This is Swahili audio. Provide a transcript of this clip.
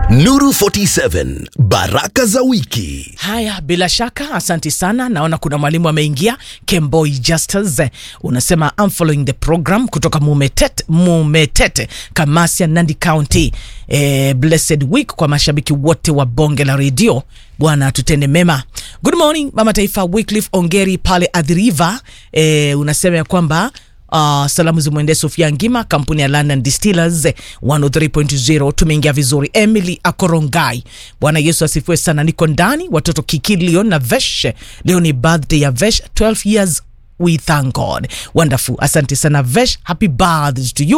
Nuru 47, baraka za wiki. Haya, bila shaka, asante sana. Naona kuna mwalimu ameingia, Kemboy Justus. Unasema I'm following the program kutoka Mumetete, Kamasia, Nandi County. Blessed week kwa mashabiki wote wa Bonge la Radio. Bwana tutende mema. Good morning, Mama Taifa. Wycliffe Ongeri pale Adhiriva. Unasema ya kwamba salamu zimwende Sofia Ngima, kampuni ya London Distillers 103.0. Tumeingia vizuri. Emily Akorongai, Bwana Yesu asifiwe sana. Niko ndani, watoto Kiki, Leon na Vesh. Leo ni birthday ya Vesh, 12 years. We thank God. Wonderful. Asante sana Vesh. Happy birthday to you.